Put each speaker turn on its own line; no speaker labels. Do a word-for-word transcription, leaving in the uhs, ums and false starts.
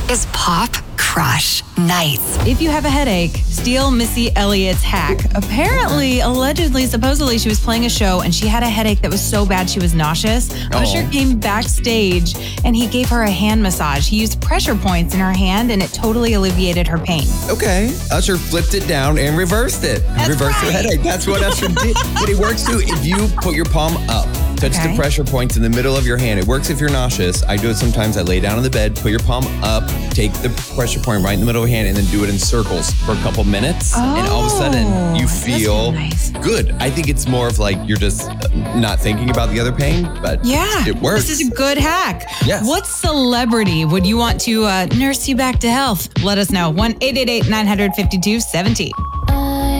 is Pop Crush Nights.
If you have a headache, steal Missy Elliott's hack. Apparently, allegedly, supposedly, she was playing a show and she had a headache that was so bad she was nauseous.
Oh.
Usher came backstage and he gave her a hand massage. He used pressure points in her hand and it totally alleviated her pain.
Okay. Usher flipped it down and reversed it.
That's
reversed
right.
her headache. That's what Usher did. But it works too if you put your palm up. Touch
Okay.
the pressure points in the middle of your hand. It works if you're nauseous. I do it sometimes. I lay down on the bed, put your palm up, take the pressure point right in the middle of your hand, and then do it in circles for a couple minutes. And all of a sudden, you
Oh, that's
feel
nice.
good. I think it's more of like you're just not thinking about the other pain, but
Yeah,
it works.
This is a good hack.
Yes.
What celebrity would you want to uh, nurse you back to health? Let us know. one eight eight eight nine five two one seven zero